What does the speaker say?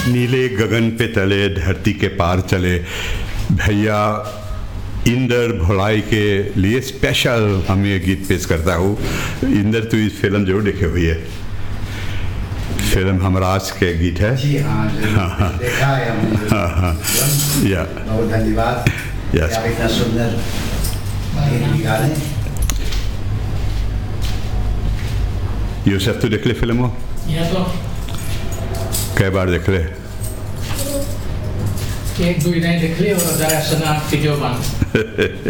नीले गगन पे तले धरती के पार चले भैया इंदर भोलाई के लिए स्पेशल हम ये गीत पेश करता हूँ। इंदर तो इस फिल्म जरूर देखे हुई है, फिल्म हमराज के गीत है। जी हाँ, देखा है हमने। हाँ या बहुत धन्यवाद। यस आप इतना सुंदर गीत निकालें। यूसुफ तो देख ले फिल्म हो? तो कई बार देख ले? एक दो ही नहीं देख ली और जरा सुना वीडियो बन